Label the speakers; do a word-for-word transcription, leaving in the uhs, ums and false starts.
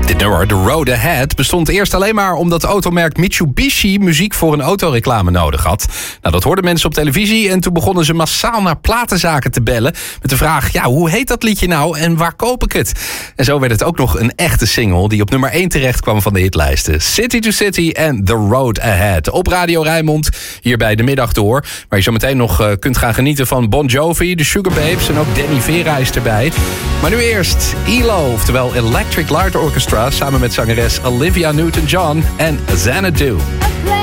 Speaker 1: Dit nummer, The Road Ahead, bestond eerst alleen maar omdat het automerk Mitsubishi muziek voor een autoreclame nodig had. Nou, dat hoorden mensen op televisie en toen begonnen ze massaal naar platenzaken te bellen met de vraag, ja, hoe heet dat liedje nou en waar koop ik het? En zo werd het ook nog een echte single die op nummer één terecht kwam van de hitlijsten. City to City en The Road Ahead. Op Radio Rijnmond, hier bij De Middag Door, waar je zo meteen nog uh, kunt gaan genieten van Bon Jovi, de Sugar Babes en ook Danny Vera is erbij. Maar nu eerst E L O, oftewel Electric Light Orchestra, samen met zangeres Olivia Newton-John en Xanadu.